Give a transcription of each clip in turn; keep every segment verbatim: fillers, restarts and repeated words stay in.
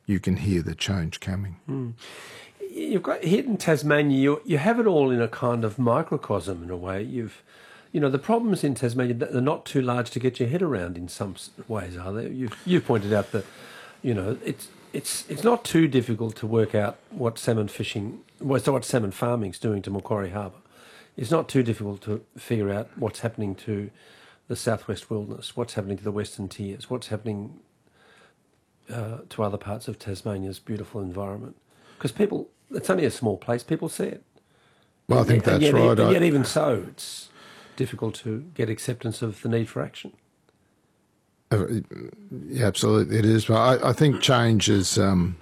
you can hear the change coming. Mm. You've got here in Tasmania, you, you have it all in a kind of microcosm in a way. You've, you know, the problems in Tasmania, they're not too large to get your head around in some ways, are they? You've, you've pointed out that, you know, it's it's it's not too difficult to work out what salmon fishing, well, so what salmon farming is doing to Macquarie Harbour. It's not too difficult to figure out what's happening to the southwest wilderness, what's happening to the western tiers, what's happening uh, to other parts of Tasmania's beautiful environment. Because people, it's only a small place, people see it. Well, I think and that's yet, right. And yet I, even so, it's difficult to get acceptance of the need for action. Uh, yeah, absolutely, it is. But I, I think change is, um,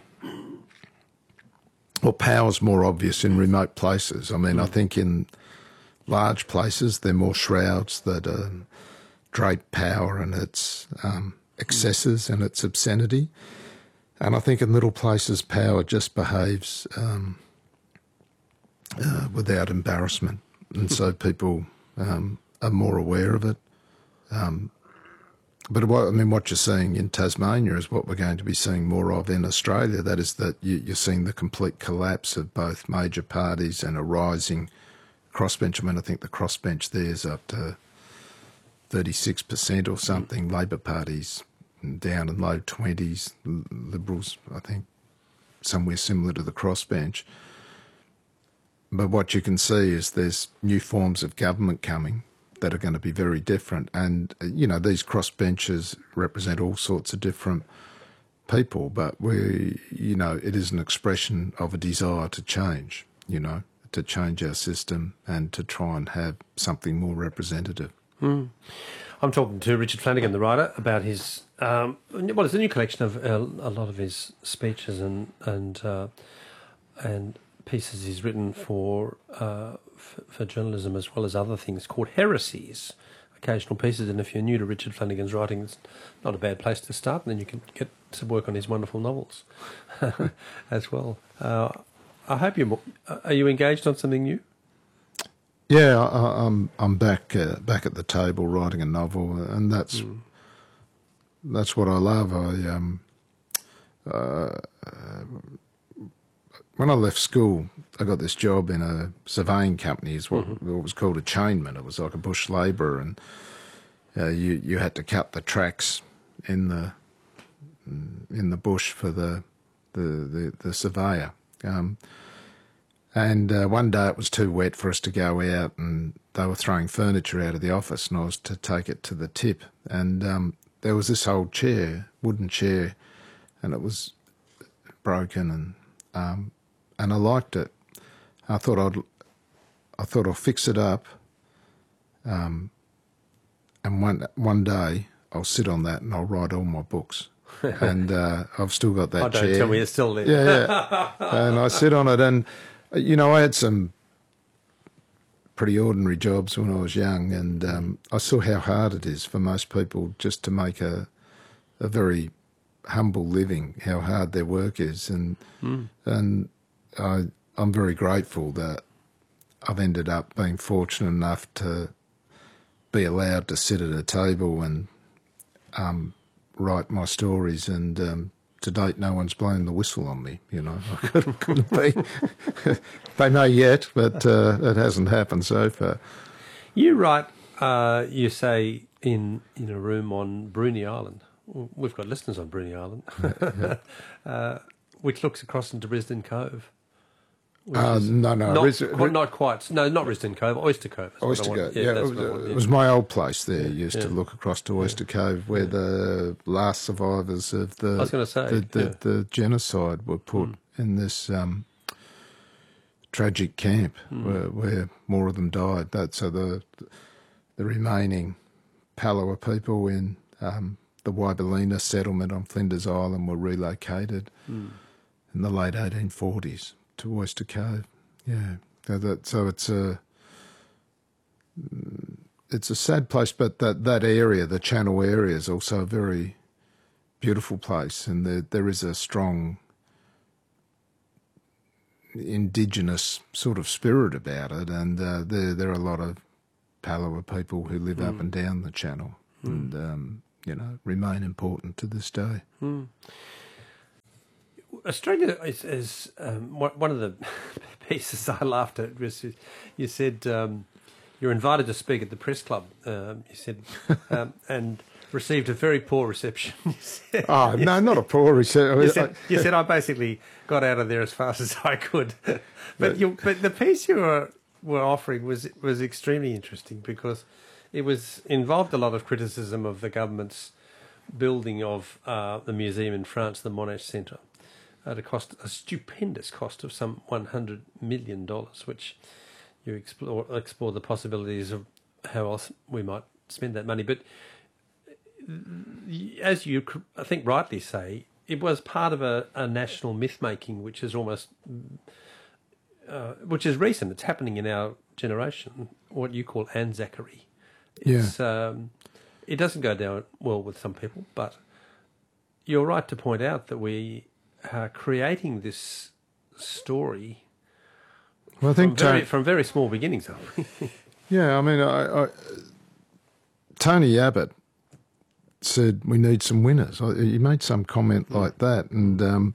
well, power's more obvious in remote places. I mean, mm. I think in large places there are more shrouds that uh, drape power and its um, excesses mm. and its obscenity. And I think in little places power just behaves um, uh, without embarrassment. And so people um, are more aware of it. Um, But what, I mean, what you're seeing in Tasmania is what we're going to be seeing more of in Australia. That is that you, you're seeing the complete collapse of both major parties and a rising crossbench. I mean, I think the crossbench there is up to thirty-six percent or something. Mm. Labor Party's down in low twenties. Liberals, I think, somewhere similar to the crossbench. But what you can see is there's new forms of government coming that are going to be very different. And, you know, these crossbenchers represent all sorts of different people, but we, you know, it is an expression of a desire to change, you know, to change our system and to try and have something more representative. Mm. I'm talking to Richard Flanagan, the writer, about his, um, well, it's a new collection of uh, a lot of his speeches and, and, uh, and pieces he's written for, uh, for for journalism as well as other things, called Heresies, occasional pieces. And if you're new to Richard Flanagan's writing, it's not a bad place to start, and then you can get to work on his wonderful novels as well. Uh, I hope you're. Are you engaged on something new? Yeah, I, I'm. I'm back uh, back at the table writing a novel, and that's mm. that's what I love. I um. Uh, uh, When I left school, I got this job in a surveying company. It's what, mm-hmm. what was called a chainman. It was like a bush labourer, and uh, you you had to cut the tracks in the in the bush for the the the, the surveyor. Um, and uh, one day it was too wet for us to go out, and they were throwing furniture out of the office, and I was to take it to the tip. And um, there was this old chair, wooden chair, and it was broken and. Um, And I liked it. I thought I'd, I thought I'll fix it up. Um, and one one day I'll sit on that and I'll write all my books. And uh, I've still got that oh, don't chair. Tell me it's still there. Yeah, yeah. And I sit on it, and you know, I had some pretty ordinary jobs when I was young, and um, I saw how hard it is for most people just to make a a very humble living. How hard their work is, and mm. and. I, I'm very grateful that I've ended up being fortunate enough to be allowed to sit at a table and um, write my stories, and um, to date no one's blown the whistle on me, you know. I couldn't, couldn't be. They may yet, but uh, it hasn't happened so far. You write, uh, you say, in, in a room on Bruny Island. We've got listeners on Bruny Island, yeah, yeah. uh, which looks across into Risdon Cove. Uh, no, no. Not, Riz, quite, not quite. No, not Risdon Cove, Oyster Cove. Oyster Cove, yeah. yeah, it, was, it was my old place there. You used yeah. to look across to Oyster yeah. Cove, where yeah. the last survivors of the, I was gonna say, the, the, yeah. the genocide were put mm. in this um, tragic camp mm. where, where more of them died. That, so the the remaining Palawa people in um, the Waibalina settlement on Flinders Island were relocated mm. in the late eighteen forties. To Oyster Cove, yeah. So, that, so it's a it's a sad place, but that, that area, the Channel area, is also a very beautiful place, and there there is a strong indigenous sort of spirit about it, and uh, there there are a lot of Palawa people who live mm. up and down the Channel, mm. and um, you know, remain important to this day. Mm. Australia is, is um, one one of the pieces I laughed at was you, you said um, you're invited to speak at the press club. Um, you said um, and received a very poor reception. You said, Oh, no, not a poor reception. you, said, you said I basically got out of there as fast as I could. but you, but the piece you were were offering was was extremely interesting because it was involved a lot of criticism of the government's building of uh, the museum in France, the Monash Centre, at a cost, a stupendous cost of some one hundred million dollars, which you explore explore the possibilities of how else we might spend that money. But as you, I think, rightly say, it was part of a, a national myth-making, which is almost, uh, which is recent. It's happening in our generation, what you call Anzacery. It's, yeah. um, it doesn't go down well with some people, but you're right to point out that we are creating this story well, I think from, very, Tony, from very small beginnings. yeah, I mean, I, I, Tony Abbott said we need some winners. He made some comment like that, and um,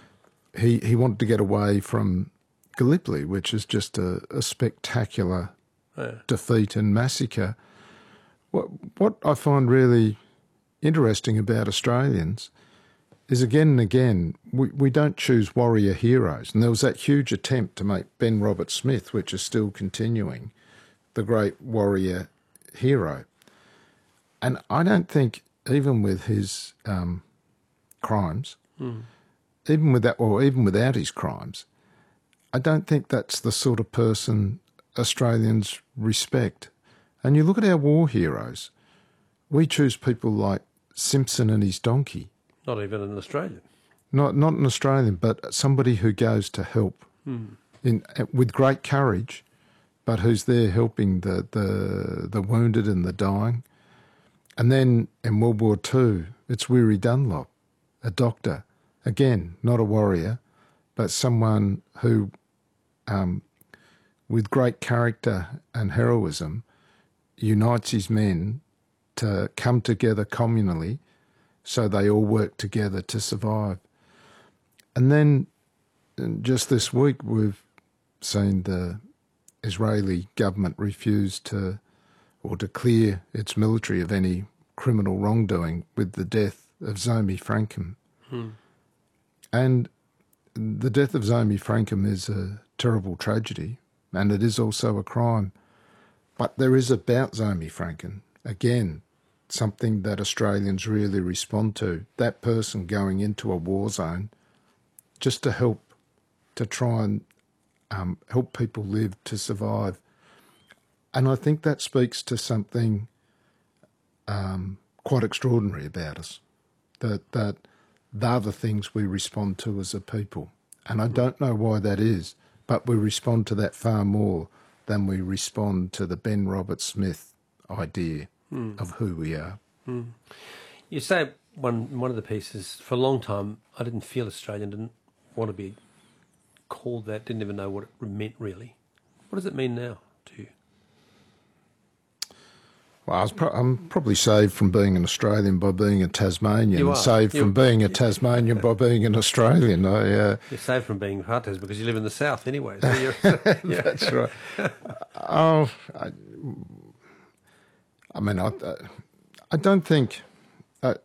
he he wanted to get away from Gallipoli, which is just a, a spectacular yeah. defeat and massacre. What what I find really interesting about Australians is again and again we, we don't choose warrior heroes, and there was that huge attempt to make Ben Roberts-Smith, which is still continuing, the great warrior hero. And I don't think, even with his um, crimes, mm. even with that, or even without his crimes, I don't think that's the sort of person Australians respect. And you look at our war heroes, we choose people like Simpson and his donkey. Not even an Australian. Not not an Australian, but somebody who goes to help mm. in with great courage, but who's there helping the, the, the wounded and the dying. And then in World War Two, it's Weary Dunlop, a doctor. Again, not a warrior, but someone who, um, with great character and heroism, unites his men to come together communally so they all work together to survive. And then just this week we've seen the Israeli government refuse to or to clear its military of any criminal wrongdoing with the death of Zomi Frankum. Hmm. And the death of Zomi Frankum is a terrible tragedy, and it is also a crime. But there is about Zomi Frankum, again, something that Australians really respond to, that person going into a war zone just to help, to try and um, help people live, to survive. And I think that speaks to something um, quite extraordinary about us, that that they're the things we respond to as a people. And I don't know why that is, but we respond to that far more than we respond to the Ben Roberts-Smith idea mm. of who we are. Mm. You say one one of the pieces, for a long time, I didn't feel Australian, didn't want to be called that, didn't even know what it meant really. What does it mean now to you? Well, I was pro- I'm probably saved from being an Australian by being a Tasmanian, you and are. saved You're, from being a Tasmanian by being an Australian. I, uh, You're saved from being Hunters because you live in the south anyway. So you're, yeah. That's right. oh, I, I mean, I, I don't think... I,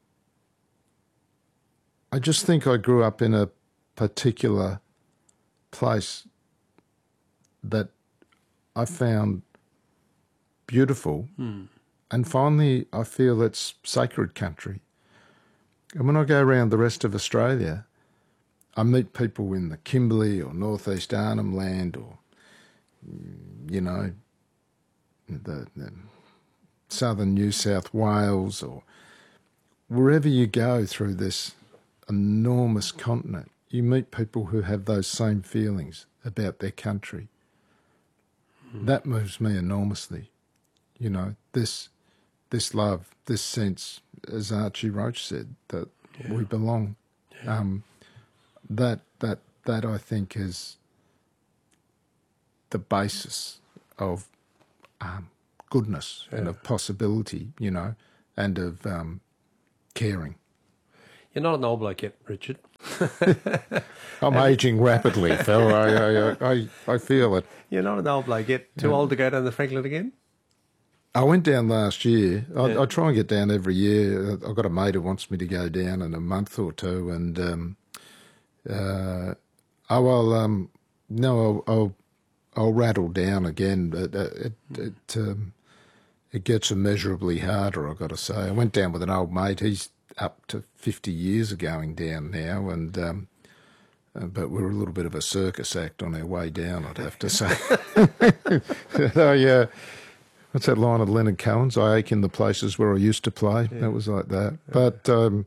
I just think I grew up in a particular place that I found beautiful, mm. and finally I feel it's sacred country. And when I go around the rest of Australia, I meet people in the Kimberley or North East Arnhem Land or, you know, the, the southern New South Wales or wherever you go through this enormous continent, you meet people who have those same feelings about their country. Mm. That moves me enormously. You know, this this love, this sense, as Archie Roach said, that yeah. we belong. Yeah. Um, that that that I think is the basis of um, goodness yeah. and of possibility, you know, and of um, caring. You're not an old bloke yet, Richard. I'm aging rapidly, Phil. I, I, I, I feel it. You're not an old bloke yet. Too Yeah. old to go down the Franklin again? I went down last year. I, Yeah. I try and get down every year. I've got a mate who wants me to go down in a month or two, and um, uh, oh well, um, no, I'll, I'll I'll rattle down again, but uh, it it um, it gets immeasurably harder. I've got to say. I went down with an old mate. He's up to fifty years of going down now, and um, uh, but we're a little bit of a circus act on our way down, I'd have to say. So yeah. What's that line of Leonard Cohen's? I ache in the places where I used to play. Yeah. That was like that. But um,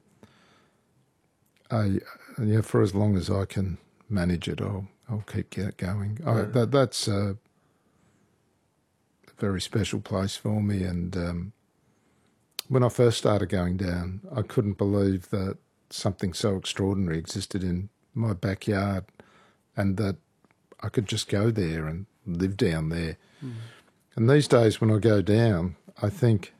I, yeah, for as long as I can manage it, I'll I'll keep get going. Yeah. I, that, that's a very special place for me. And um, when I first started going down, I couldn't believe that something so extraordinary existed in my backyard, and that I could just go there and live down there. Mm. And these days when I go down, I think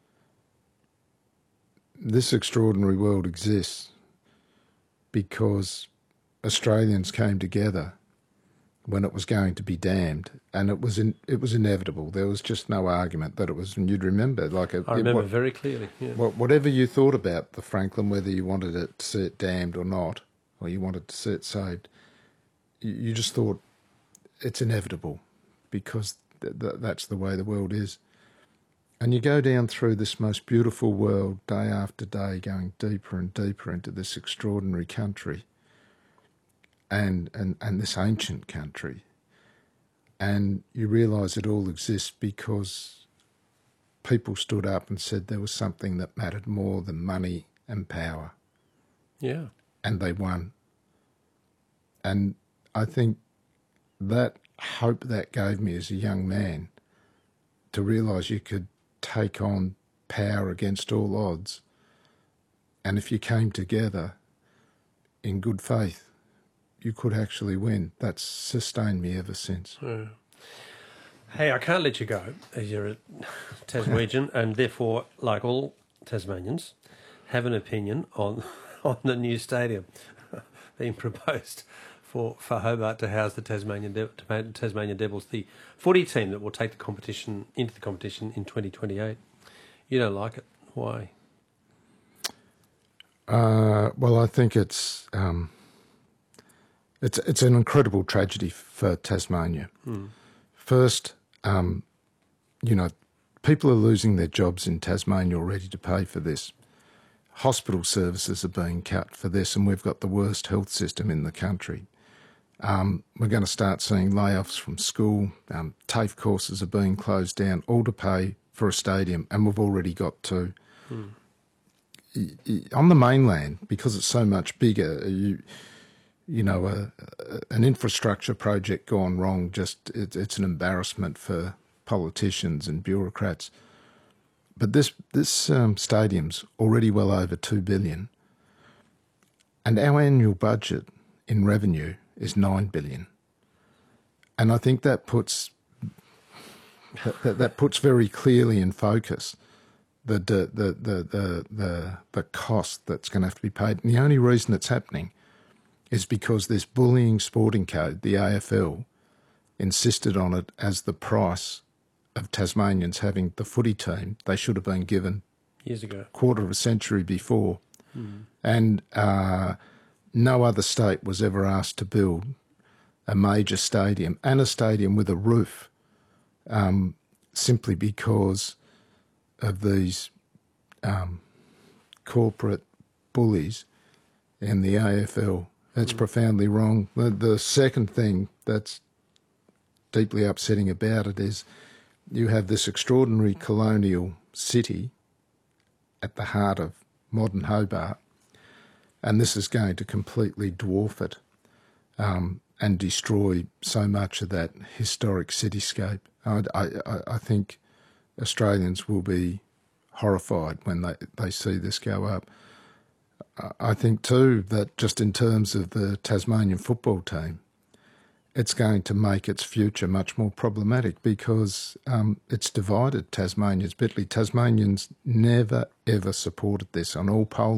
this extraordinary world exists because Australians came together when it was going to be damned, and it was in, it was inevitable. There was just no argument that it was, and you'd remember. like a, I remember it, what, very clearly. Yeah. Whatever you thought about the Franklin, whether you wanted it to see it damned or not, or you wanted to see it saved, you, you just thought it's inevitable because that's the way the world is. And you go down through this most beautiful world day after day, going deeper and deeper into this extraordinary country and, and, and this ancient country. And you realise it all exists because people stood up and said there was something that mattered more than money and power. Yeah. And they won. And I think that hope that gave me as a young man to realise you could take on power against all odds, and if you came together in good faith, you could actually win. That's sustained me ever since. Yeah. Hey, I can't let you go as you're a Tasmanian and therefore, like all Tasmanians, have an opinion on on the new stadium being proposed For, for Hobart to house the Tasmanian De- Tasmanian Devils, the footy team that will take the competition into the competition in twenty twenty-eight. You don't like it. Why? Uh, well, I think it's um, it's it's an incredible tragedy for Tasmania. Hmm. First, um, you know, people are losing their jobs in Tasmania already to pay for this. Hospital services are being cut for this, and we've got the worst health system in the country. Um, we're going to start seeing layoffs from school. Um, TAFE courses are being closed down, all to pay for a stadium, and we've already got two. Hmm. On the mainland, because it's so much bigger, you you know, a, a, an infrastructure project gone wrong, just it, it's an embarrassment for politicians and bureaucrats. But this this um, stadium's already well over two billion, and our annual budget in revenue is nine billion, and I think that puts that, that puts very clearly in focus the the the the the the, the cost that's going to have to be paid. And the only reason it's happening is because this bullying sporting code, the A F L, insisted on it as the price of Tasmanians having the footy team they should have been given years ago, quarter of a century before, mm. and. Uh, No other state was ever asked to build a major stadium and a stadium with a roof um, simply because of these um, corporate bullies in the A F L. That's mm. profoundly wrong. The, the second thing that's deeply upsetting about it is you have this extraordinary colonial city at the heart of modern Hobart, and this is going to completely dwarf it um, and destroy so much of that historic cityscape. I, I, I think Australians will be horrified when they, they see this go up. I think too that just in terms of the Tasmanian football team, it's going to make its future much more problematic because um, it's divided Tasmanians bitterly. Tasmanians never, ever supported this on all polling.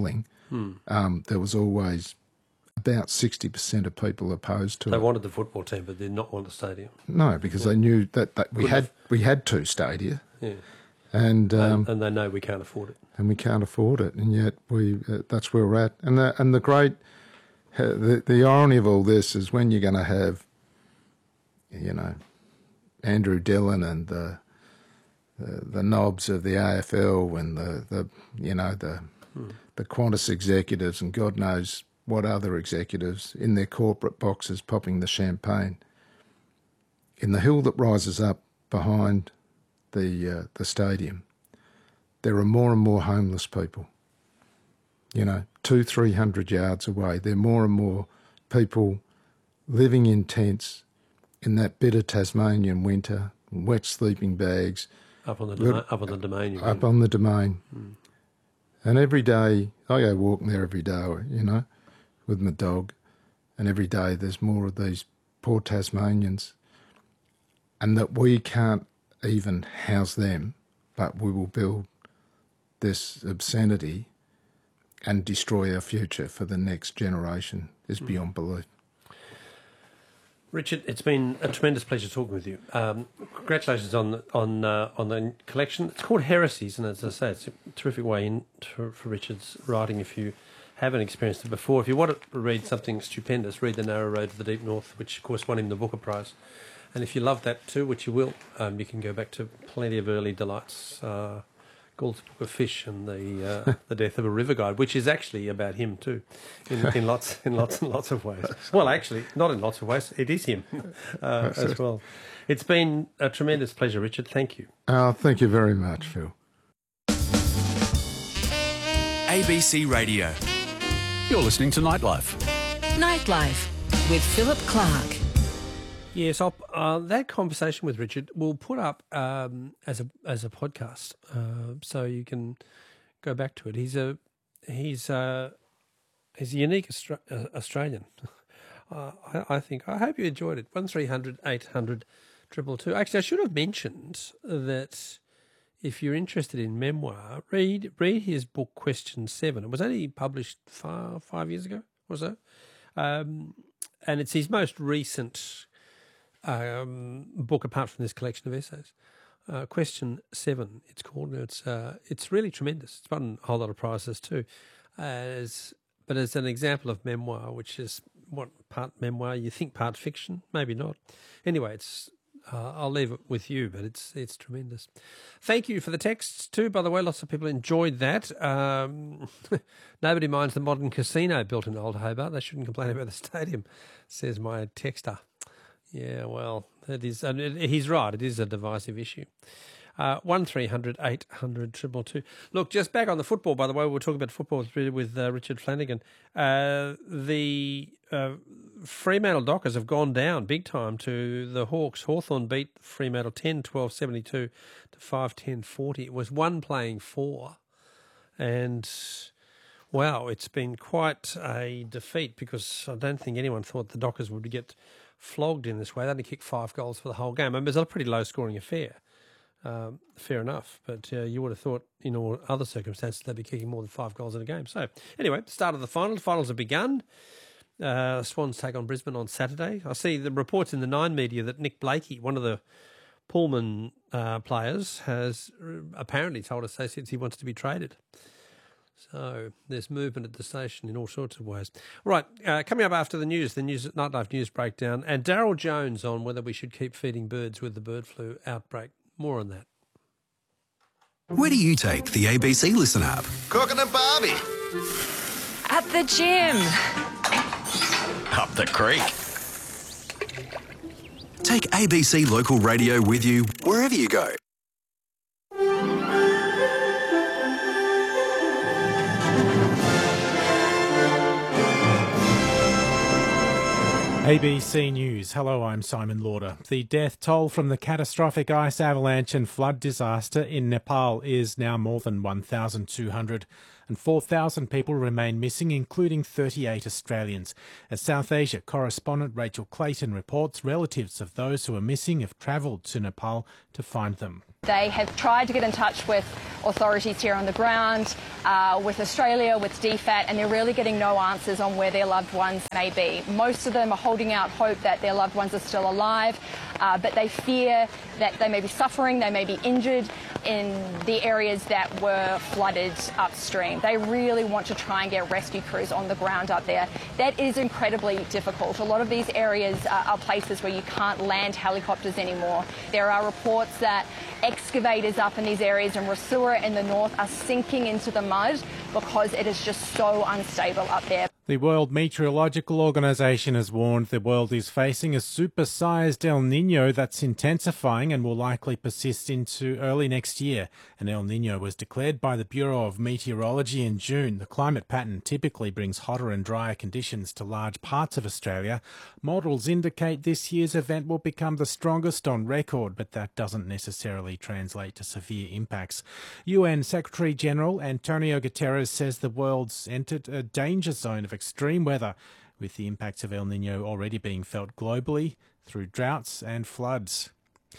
Hmm. um, there was always about sixty percent of people opposed to They it. wanted the football team, but did not want the stadium. No, because they knew that, that we Couldn't had have- we had two stadia, Yeah. and um, and, and they know we can't afford it. and we can't afford it, and yet we uh, that's where we're at. And the, and the great uh, the the irony of all this is when you're going to have, you know, Andrew Dillon and the the, the knobs of the A F L and the, the you know the hmm. the Qantas executives and God knows what other executives in their corporate boxes popping the champagne. In the hill that rises up behind the uh, the stadium, there are more and more homeless people. You know, two, three hundred yards away, there are more and more people living in tents in that bitter Tasmanian winter, wet sleeping bags. Up on the domain, up on the domain. You Up mean. on the domain. Mm. And every day, I go walking there every day, you know, with my dog. And every day there's more of these poor Tasmanians. And that we can't even house them, but we will build this obscenity and destroy our future for the next generation is mm. beyond belief. Richard, it's been a tremendous pleasure talking with you. Um, congratulations on on uh, on the collection. It's called Heresies, and as I say, it's a terrific way in to, for Richard's writing. If you haven't experienced it before, if you want to read something stupendous, read The Narrow Road to the Deep North, which of course won him the Booker Prize. And if you love that too, which you will, um, you can go back to plenty of early delights. Uh, Gould's Book of Fish and the uh, the Death of a River Guide, which is actually about him too, in, in lots in lots and lots of ways. Well, actually, not in lots of ways. It is him uh, as well. It's been a tremendous pleasure, Richard. Thank you. Uh, thank you very much, Phil. A B C Radio. You're listening to Nightlife. Nightlife with Philip Clark. Yes, I'll, uh, that conversation with Richard we'll put up um, as a as a podcast, uh, so you can go back to it. He's a he's a, he's a unique Austra- uh, Australian. uh, I, I think. I hope you enjoyed it. One three hundred eight hundred triple two. Actually, I should have mentioned that if you're interested in memoir, read read his book Question Seven. It was only published five five years ago or so, um, and it's his most recent. Um, book apart from this collection of essays. Uh, Question Seven, it's called. It's uh, it's really tremendous. It's won a whole lot of prizes too, as but as an example of memoir, which is what part memoir you think, part fiction, maybe not. Anyway, it's uh, I'll leave it with you, but it's it's tremendous. Thank you for the texts too. By the way, lots of people enjoyed that. Um, nobody minds the modern casino built in Old Hobart. They shouldn't complain about the stadium, says my texter. Yeah, well, it is. And he's right. It is a divisive issue. Uh, one three hundred eight hundred triple two. Look, just back on the football. By the way, we're talking about football with, with uh, Richard Flanagan. Uh, the uh, Fremantle Dockers have gone down big time to the Hawks. Hawthorn beat Fremantle ten twelve seventy-two to five ten forty. It was one playing four, and wow, it's been quite a defeat because I don't think anyone thought the Dockers would get flogged in this way. They only kicked five goals for the whole game. I mean, it was a pretty low-scoring affair. Um, fair enough, but uh, you would have thought, in all other circumstances, they'd be kicking more than five goals in a game. So, anyway, start of the final. The finals have begun. Uh, Swans take on Brisbane on Saturday. I see the reports in the Nine media that Nick Blakey, one of the Pullman uh, players, has apparently told associates he wants to be traded. So there's movement at the station in all sorts of ways. Right, uh, coming up after the news, the news Nightlife News breakdown, and Daryl Jones on whether we should keep feeding birds with the bird flu outbreak. More on that. Where do you take the A B C Listen app? Cooking and Barbie. At the gym. Up the creek. Take A B C Local Radio with you wherever you go. A B C News. Hello, I'm Simon Lauder. The death toll from the catastrophic ice avalanche and flood disaster in Nepal is now more than one thousand two hundred, and four thousand people remain missing, including thirty-eight Australians. As South Asia correspondent Rachel Clayton reports, relatives of those who are missing have travelled to Nepal to find them. They have tried to get in touch with authorities here on the ground, uh, with Australia, with D FAT, and they're really getting no answers on where their loved ones may be. Most of them are holding out hope that their loved ones are still alive, uh, but they fear that they may be suffering, they may be injured in the areas that were flooded upstream. They really want to try and get rescue crews on the ground up there. That is incredibly difficult. A lot of these areas are, are places where you can't land helicopters anymore. There are reports that excavators up in these areas in Rasura in the north are sinking into the mud because it is just so unstable up there. The World Meteorological Organization has warned the world is facing a supersized El Nino that's intensifying and will likely persist into early next year. An El Nino was declared by the Bureau of Meteorology in June. The climate pattern typically brings hotter and drier conditions to large parts of Australia. Models indicate this year's event will become the strongest on record, but that doesn't necessarily translate to severe impacts. U N Secretary-General Antonio Guterres says the world's entered a danger zone of extreme weather, with the impacts of El Nino already being felt globally through droughts and floods.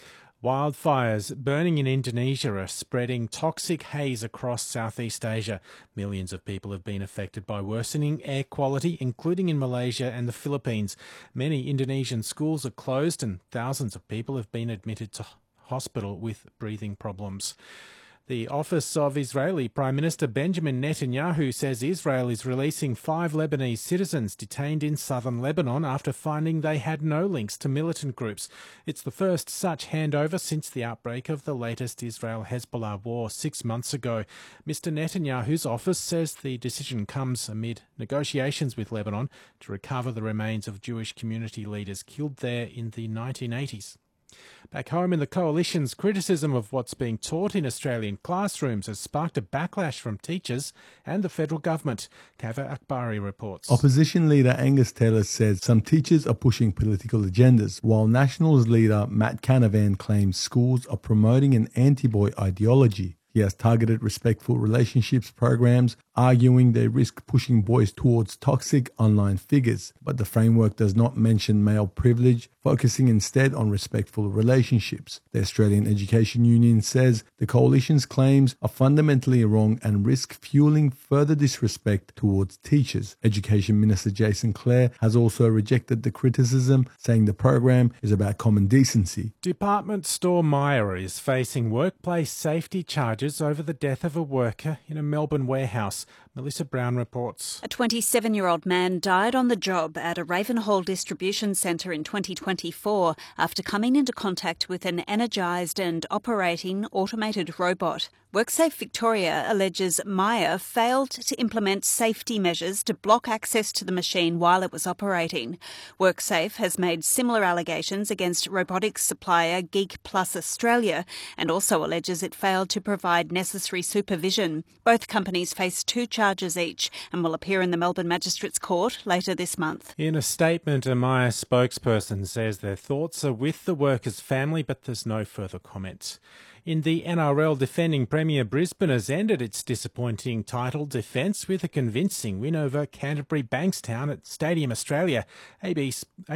Wildfires burning in Indonesia are spreading toxic haze across Southeast Asia. Millions of people have been affected by worsening air quality, including in Malaysia and the Philippines. Many Indonesian schools are closed and thousands of people have been admitted to hospital with breathing problems. The office of Israeli Prime Minister Benjamin Netanyahu says Israel is releasing five Lebanese citizens detained in southern Lebanon after finding they had no links to militant groups. It's the first such handover since the outbreak of the latest Israel-Hezbollah war six months ago. Mister Netanyahu's office says the decision comes amid negotiations with Lebanon to recover the remains of Jewish community leaders killed there in the nineteen eighties. Back home in the Coalition's criticism of what's being taught in Australian classrooms has sparked a backlash from teachers and the federal government. Kava Akbari reports. Opposition leader Angus Taylor says some teachers are pushing political agendas, while Nationals leader Matt Canavan claims schools are promoting an anti-boy ideology. He has targeted respectful relationships programs, arguing they risk pushing boys towards toxic online figures. But the framework does not mention male privilege, focusing instead on respectful relationships. The Australian Education Union says the Coalition's claims are fundamentally wrong and risk fueling further disrespect towards teachers. Education Minister Jason Clare has also rejected the criticism, saying the program is about common decency. Department store Myer is facing workplace safety charges over the death of a worker in a Melbourne warehouse. Melissa Brown reports. A twenty-seven-year-old man died on the job at a Ravenhall distribution centre in twenty twenty-four after coming into contact with an energised and operating automated robot. WorkSafe Victoria alleges Myer failed to implement safety measures to block access to the machine while it was operating. WorkSafe has made similar allegations against robotics supplier Geek Plus Australia and also alleges it failed to provide necessary supervision. Both companies face two charges each and will appear in the Melbourne Magistrates Court later this month. In a statement, a Myer spokesperson says their thoughts are with the worker's family, but there's no further comment. In the N R L, defending Premier Brisbane has ended its disappointing title defence with a convincing win over Canterbury Bankstown at Stadium Australia. A B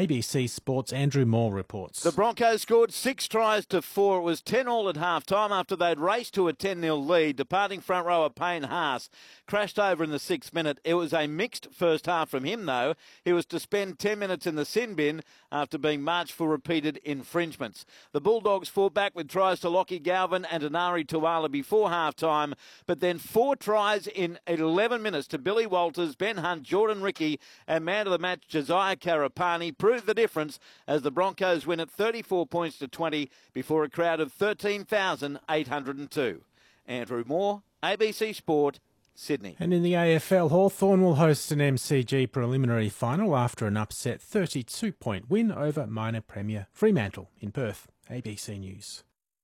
C Sports' Andrew Moore reports. The Broncos scored six tries to four. It was ten all at half-time after they'd raced to a ten nil lead. Departing front rower Payne Haas crashed over in the sixth minute. It was a mixed first half from him, though. He was to spend ten minutes in the sin bin after being marched for repeated infringements. The Bulldogs fought back with tries to Lockie Galvin and Anari Tuala before half-time, but then four tries in eleven minutes to Billy Walters, Ben Hunt, Jordan Rickey and man of the match Josiah Karapani proved the difference as the Broncos win at thirty-four points to twenty before a crowd of thirteen thousand eight hundred two. Andrew Moore, A B C Sport, Sydney. And in the A F L, Hawthorn will host an M C G preliminary final after an upset thirty-two point win over minor premier Fremantle in Perth. A B C News.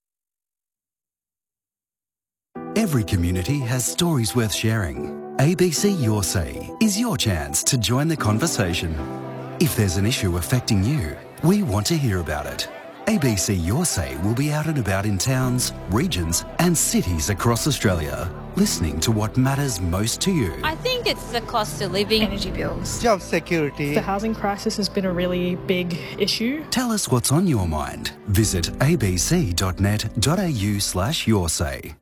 Every community has stories worth sharing. A B C Your Say is your chance to join the conversation. If there's an issue affecting you, we want to hear about it. A B C Your Say will be out and about in towns, regions and cities across Australia, listening to what matters most to you. I think it's the cost of living. Energy bills. Job security. The housing crisis has been a really big issue. Tell us what's on your mind. Visit abc.net.au slash your say.